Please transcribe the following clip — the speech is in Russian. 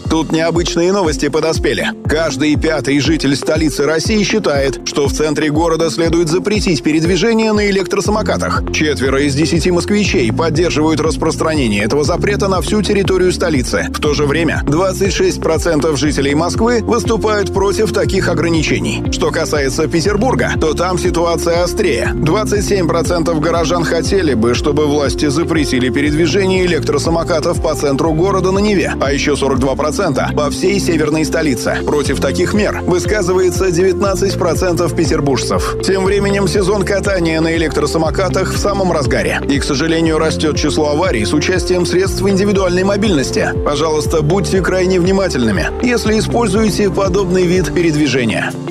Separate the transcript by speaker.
Speaker 1: Тут необычные новости подоспели. Каждый пятый житель столицы России считает, что в центре города следует запретить передвижение на электросамокатах. 4 из 10 москвичей поддерживают распространение этого запрета на всю территорию столицы. В то же время 26% жителей Москвы выступают против таких ограничений. Что касается Петербурга, то там ситуация острее. 27% горожан хотели бы, чтобы власти запретили передвижение электросамокатов по центру города на Неве, а еще 42% по всей северной столице. Против таких мер высказывается 19% петербуржцев. Тем временем сезон катания на электросамокатах в самом разгаре. И, к сожалению, растет число аварий с участием средств индивидуальной мобильности. Пожалуйста, будьте крайне внимательными, если используете подобный вид передвижения.